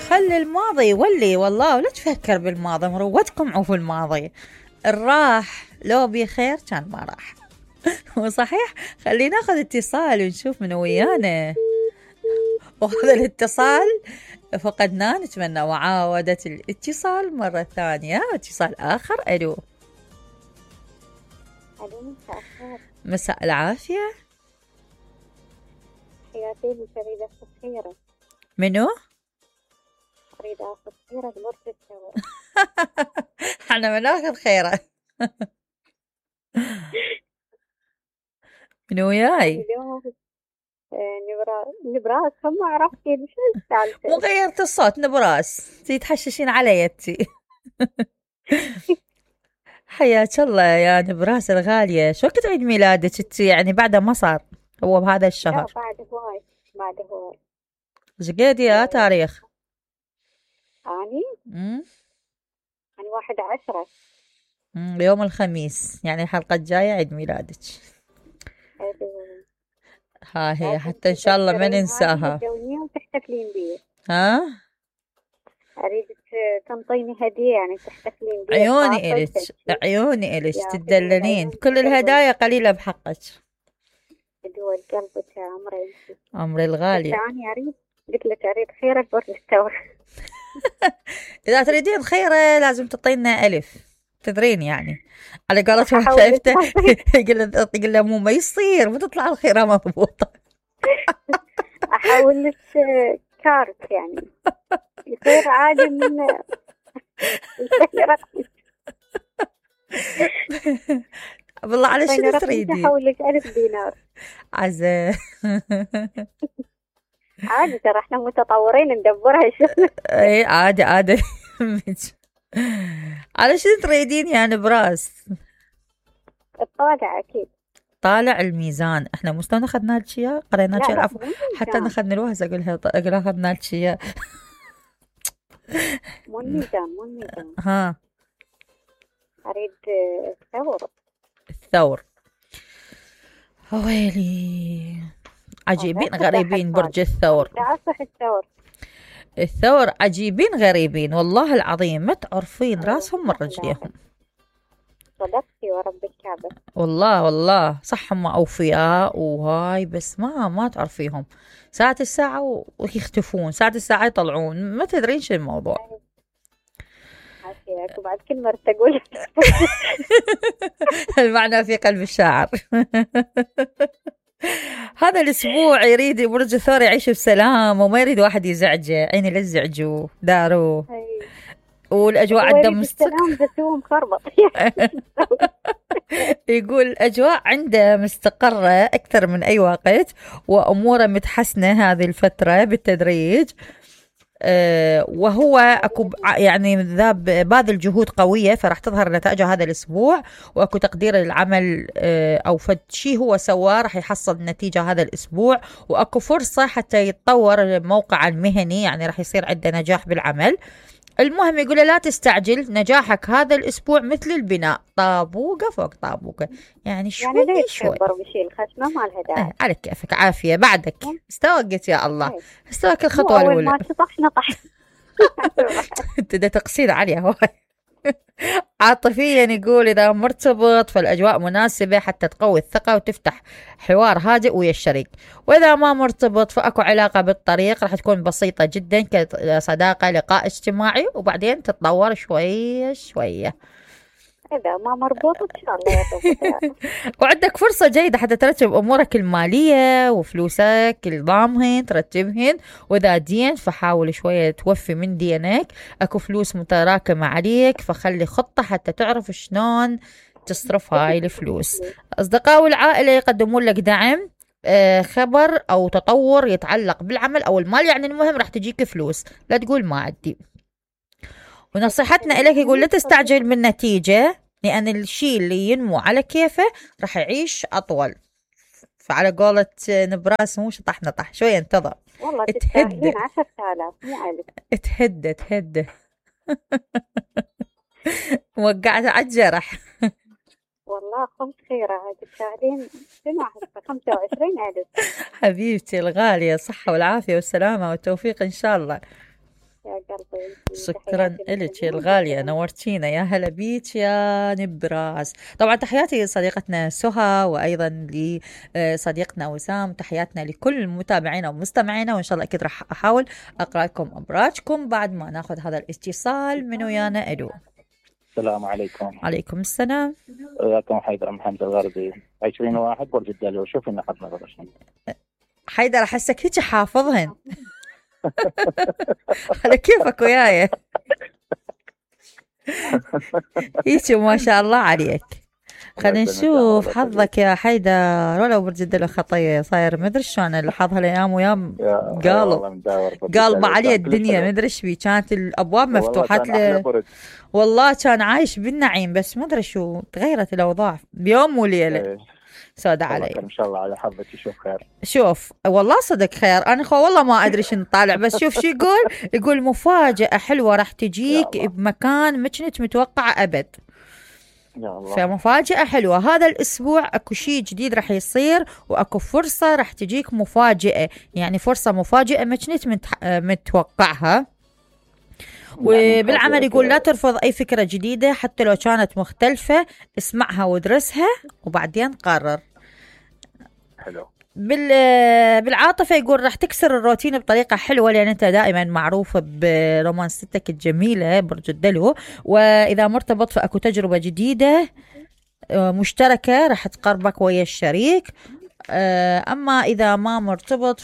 خلي الماضي يولي والله، ولا تفكر بالماضي، مروتكم عوف الماضي. الراح لو بخير كان ما راح. وصحيح خلينا ناخذ اتصال ونشوف من ويانا. وهذا الاتصال فقدناه، نتمنى معاودة الاتصال مرة ثانية. اتصال آخر. ألو. مساء الخير. مساء العافية. حياتي أريد أخذ خيرة. منو؟ أريد أخذ خيرة بمرج الثور. احنا بناخذ خيرة. من وياي؟ نبراس هم عرفتي شو السالفة. مو غيرت الصوت نبراس، تي تحششين علي انتي. حياك الله يا نبراس الغالية. شو وقت عيد ميلادك انتي؟ يعني بعده ما صار، هو بهذا الشهر؟ لا بعد هواي. قد يا تاريخ؟ أني 11. يوم الخميس، يعني الحلقة الجاية عيد ميلادك. ها هي حتى إن شاء الله ما ننساها. تحتفلين بيه. ها؟ أريدك تنطيني هدية يعني تحتفلين بيه. عيوني إلك، عيوني إلك، تدللين. كل الهدايا قليلة بحقك. دول قلبك يا عمري. عمري الغالي. قلت لك أريد خيرك برج الثور. إذا تريدين خيرة لازم تعطينا ألف، تدرين يعني على قولتهم شايفته. يقول له مو ما يصير، ما تطلع الخيرة مضبوطة. أحول لك كارت يعني يصير عادي من الخيرة. والله على شنو تريدين؟ أحول لك 1000 دينار. عزة. عادي ترى احنا متطورين ندبرها شغل. اي عادي. على شنو تريدين يا نبراس؟ الطالع اكيد. طالع الميزان. احنا مستوى اخذنا لك اياه، قرينا لك العفو حتى اخذنا الوهز. اقول اخذنا لك اياه. مو الميزان. ها اريد الثور. ويلي عجيبين غريبين برج الثور. الثور عجيبين غريبين والله العظيم، ما تعرفين راسهم من رجليهم. صدقتي ورب الكعبة. والله صح هم أوفياء وهاي، بس ما تعرفيهم. ساعة الساعة ويختفون، ساعة الساعة يطلعون، ما تدرين شو الموضوع. وبعد كل مرة تقول المعنى في قلب الشاعر. هذا الأسبوع يريد برج الثور يعيش بسلام، وما يريد واحد يزعجه. عيني لا تزعجوه، داروه. والأجواء عنده يقول الأجواء عنده مستقرة أكثر من أي وقت، وأموره متحسنة هذه الفترة بالتدريج. وهو أكو يعني باذل جهود قوية، فراح تظهر نتائجه هذا الأسبوع، وأكو تقدير العمل أو فد شيء هو سواه راح يحصل النتيجة هذا الأسبوع، وأكو فرصة حتى يتطور الموقع المهني، يعني راح يصير عنده نجاح بالعمل. المهم يقول لا تستعجل، نجاحك هذا الأسبوع مثل البناء، طابوقة فوق طابوقة، يعني شوي يعني شوي. بشيل خشمة مع الهدايا. على كيفك، عافية بعدك. استوقت يا الله. استوك الخطوة الأولى. أول ما نطح. تبدأ تقصير عليها هواي. عاطفيا يقول إذا مرتبط فالأجواء مناسبة حتى تقوي الثقة وتفتح حوار هادئ ويا الشريك، وإذا ما مرتبط فأكو علاقة بالطريق راح تكون بسيطة جدا كصداقة، لقاء اجتماعي، وبعدين تتطور شوية شوية. إذا ما مربوط إن شاء الله وعندك فرصة جيدة حتى ترتب أمورك المالية وفلوسك الضامهن ترتبهن، وإذا دين فحاول شوية توفي من دينك. أكو فلوس متراكمة عليك، فخلي خطة حتى تعرف شلون تصرف هاي الفلوس. أصدقاء والعائلة يقدمون لك دعم، خبر أو تطور يتعلق بالعمل أو المال، يعني المهم راح تجيك فلوس، لا تقول ما عندي. ونصيحتنا إليك يقول لا تستعجل من نتيجة، لأن الشيء اللي ينمو على كيفه راح يعيش أطول. فعلى قولة نبراس مو شطح نطح، شوية انتظر. والله تستاهلين 10,000 مو 1000. تهدى. وقعت على الجرح. والله خمس خيرة تستاهلين. شنو 25,000. حبيبتي الغالية، صحة والعافية والسلامة والتوفيق إن شاء الله. يا شكرا لك يا الغالية، نورتينا، يا هلا بيك يا نبراس. طبعا تحياتي لصديقتنا سهى، وأيضا لصديقنا وسام، تحياتنا لكل متابعينا ومستمعينا، وإن شاء الله أكيد راح أحاول أقرأ لكم أبراجكم بعد ما ناخذ هذا الاتصال من ويانا. ألو، السلام عليكم. عليكم السلام. وياكم حيدر محمد الغربي 2001 برج الدلو. شوف إن حظنا غرشنا حيدر، أحسك هيك حافظهن. على كيفك وياي. هيك ما شاء الله عليك. خلينا نشوف حظك يا حيدر. ولو برج الدلو خطية صاير مدري شلون الحظ هالايام ويام قالب عليه الدنيا، مدري ايش بيه، كانت الابواب مفتوحه له والله، كان عايش بالنعيم، بس مدري شو تغيرت الاوضاع بيوم وليله. سودة علي. ان شاء الله على حظك يشوف خير. شوف والله صدق خير، انا والله ما ادري شنو طالع، بس شوف شو يقول مفاجأة حلوة راح تجيك بمكان ما كنت متوقعة ابد. يا الله. فمفاجأة حلوة هذا الأسبوع، أكو شيء جديد رح يصير، وأكو فرصة رح تجيك مفاجأة، يعني فرصة مفاجأة ما كنت متوقعها. وبالعمل يقول لا ترفض أي فكرة جديدة حتى لو كانت مختلفة، اسمعها وادرسها وبعدين قرر. حلو. بالعاطفة يقول راح تكسر الروتين بطريقة حلوة، لأن أنت دائما معروف برومانستك الجميلة برج الدلو، وإذا مرتبط فأكو تجربة جديدة مشتركة راح تقربك ويا الشريك. أما إذا ما مرتبط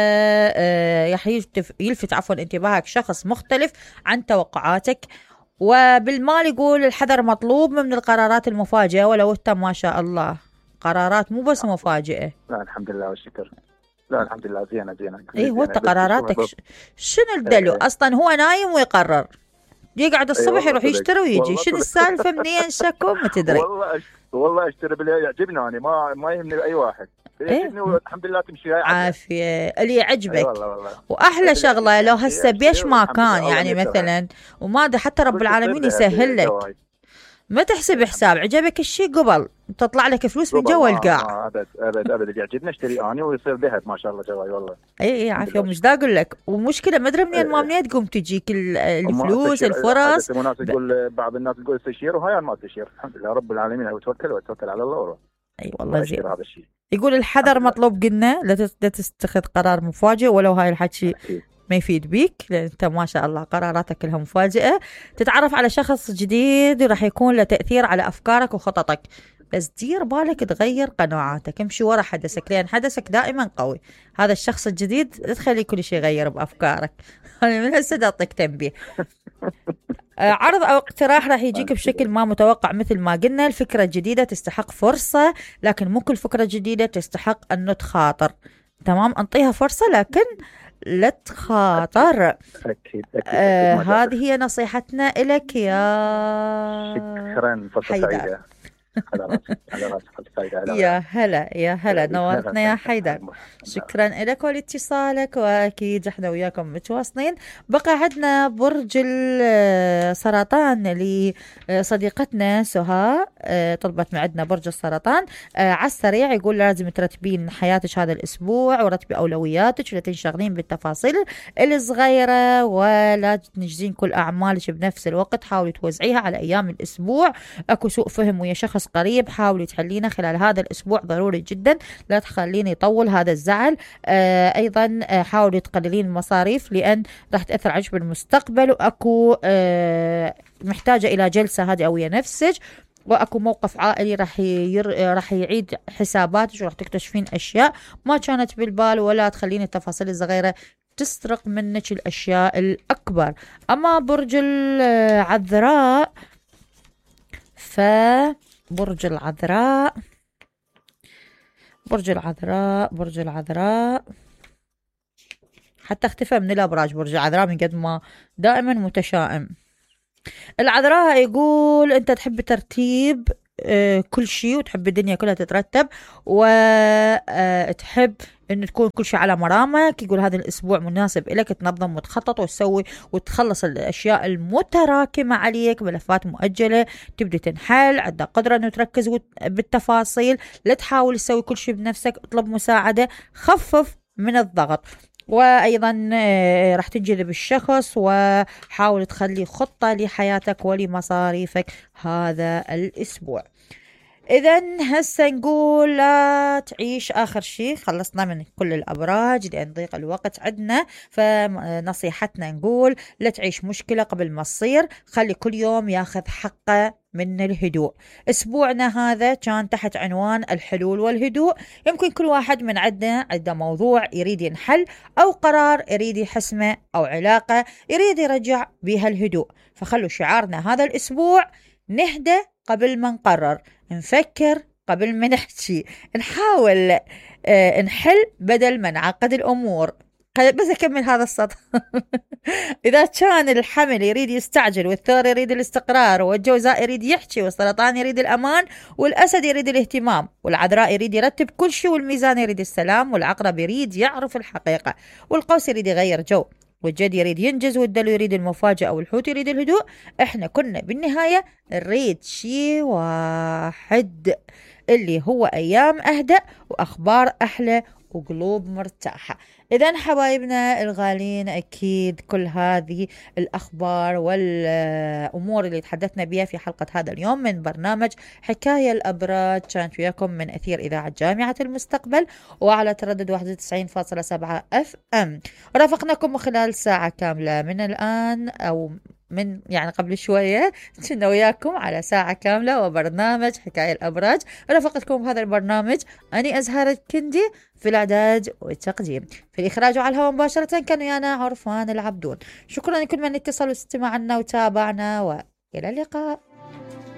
راح يلفت انتباهك شخص مختلف عن توقعاتك. وبالمال يقول الحذر مطلوب من القرارات المفاجئة، ولو أنت ما شاء الله قرارات مو بس مفاجئة. لا الحمد لله والشكر. لا الحمد لله زينة. ايه هو انت قراراتك شنو الدلو؟ اصلا هو نايم ويقرر، يقعد الصبح يروح يشتري ويجي. شنو السالفة منين شكو ما تدري. والله اشتري باللي يعجبني انا، ما يهمني اي واحد يعجبني. والحمد لله تمشي هاي عافية اللي يعجبك. والله. واحلى شغلة لو هسه بيش ما كان يعني مثلا وما ده حتى رب العالمين يسهل لك، ما تحسب حساب، عجبك الشيء قبل تطلع لك فلوس من جوا القاع. ابد اللي يعجبني اشتري اني ويصير ذهب ما شاء الله جواي والله. اي عافيه. مش دا اقول لك، ومشكله ما ادري منين ما منين تقوم تجيك الفلوس الفرص. تقول بعض الناس تقول استشير، وهاي انا ما استشير. الحمد لله رب العالمين، وتوكل على الله وروح. اي والله زين. هذا الشيء يقول الحذر مطلوب، قلنا لا تتخذ قرار مفاجئ ولو هاي الحكي ما يفيد بيك، لأن أنت ما شاء الله قراراتك كلها مفاجئة. تتعرف على شخص جديد راح يكون له تأثير على أفكارك وخططك، بس دير بالك تغير قناعاتك، امشي ورا حدثك لأن حدثك دائما قوي. هذا الشخص الجديد تخلي كل شيء يغير بأفكارك. أنا من هسه أعطيك تنبيه. عرض أو اقتراح راح يجيك بشكل ما متوقع، مثل ما قلنا الفكرة الجديدة تستحق فرصة، لكن مو كل فكرة جديدة تستحق أن تخاطر. تمام، انطيها فرصة لكن لا تخاطر. أكيد. هذه هي نصيحتنا لك يا شكرا. فرصة سعيدة. يا هلا نورتنا يا حيدر. شكرا لك ولاتصالك، واكيد احنا وياكم متواصلين. بقى عندنا برج السرطان لصديقتنا سهى، طلبت معدنا برج السرطان على السريع. يقول لازم ترتبين حياتك هذا الاسبوع ورتبي اولوياتك، ولا تنشغلين بالتفاصيل الصغيره، ولا تنجزين كل اعمالك بنفس الوقت. حاولي توزعيها على ايام الاسبوع. اكو سوء فهم ويا شخص قريب، حاولي تحلينه خلال هذا الأسبوع، ضروري جدا، لا تخليني يطول هذا الزعل. أيضا حاولي تقللين المصاريف لأن راح تأثر عليك بالمستقبل. وأكو محتاجة إلى جلسة هادئة ويا نفسك، واكو موقف عائلي راح يعيد حساباتك، وراح تكتشفين اشياء ما كانت بالبال، ولا تخلين التفاصيل الصغيره تسرق منك الاشياء الاكبر. اما برج العذراء، فبرج العذراء حتى اختفى من الابراج برج العذراء من قد ما دائما متشائم. العذراء يقول انت تحب ترتيب كل شيء، وتحب الدنيا كلها تترتب، وتحب ان تكون كل شيء على مرامك. يقول هذا الاسبوع مناسب لك تنظم وتخطط وتسوي وتخلص الاشياء المتراكمه عليك، ملفات مؤجله تبدي تنحل. عندك قدره انه تركز بالتفاصيل، لا تحاول تسوي كل شيء بنفسك، اطلب مساعده، خفف من الضغط. وأيضا راح تنجذب الشخص، وحاول تخلي خطة لحياتك ولمصاريفك هذا الأسبوع. إذا هسه نقول لا تعيش، آخر شيء خلصنا من كل الأبراج لأن ضيق الوقت عندنا، فنصيحتنا نقول لا تعيش مشكلة قبل ما تصير، خلي كل يوم ياخذ حقه من الهدوء. أسبوعنا هذا كان تحت عنوان الحلول والهدوء. يمكن كل واحد من عندنا عنده موضوع يريد ينحل، أو قرار يريد يحسمه، أو علاقة يريد يرجع بها الهدوء. فخلوا شعارنا هذا الأسبوع نهدى قبل ما نقرر، نفكر قبل ما نحكي، نحاول نحل بدل ما نعقد الأمور. بس أكمل هذا السطر. إذا كان الحمل يريد يستعجل، والثور يريد الاستقرار، والجوزاء يريد يحكي، والسرطان يريد الأمان، والأسد يريد الاهتمام، والعذراء يريد يرتب كل شيء، والميزان يريد السلام، والعقرب يريد يعرف الحقيقة، والقوس يريد يغير جو، والجد يريد ينجز، والدلو يريد المفاجأة، والحوت يريد الهدوء. احنا كنا بالنهاية نريد شيء واحد، اللي هو أيام أهدأ وأخبار أحلى وقلوب مرتاحة. إذن حبايبنا الغالين، أكيد كل هذه الأخبار والأمور اللي تحدثنا بها في حلقة هذا اليوم من برنامج حكاية الأبراج كانت وياكم من أثير إذاعة جامعة المستقبل، وعلى تردد 91.7 FM. رافقناكم خلال ساعة كاملة من الآن، أو من يعني قبل شوية كنا وياكم على ساعة كاملة وبرنامج حكاية الأبراج. رافقتكم هذا البرنامج أني أزهر الكندي في الإعداد والتقديم، في الإخراج على الهواء مباشرة كان ويانا عرفان العبدون. شكرا لكل من اتصل واستمعنا وتابعنا، وإلى اللقاء.